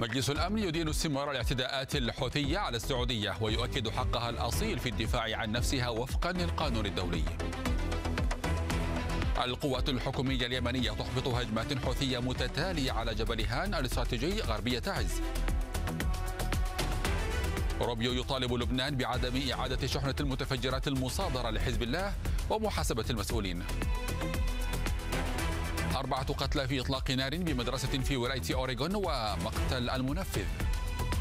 مجلس الأمن يدين استمرار الاعتداءات الحوثية على السعودية ويؤكد حقها الأصيل في الدفاع عن نفسها وفقا للقانون الدولي. القوات الحكومية اليمنية تحبط هجمات حوثية متتالية على جبل هان الاستراتيجي غربية تعز. روبيو يطالب لبنان بعدم إعادة شحنة المتفجرات المصادرة لحزب الله ومحاسبة المسؤولين. 4 قتلى في إطلاق نار بمدرسة في ولاية أوريغون ومقتل المنفذ.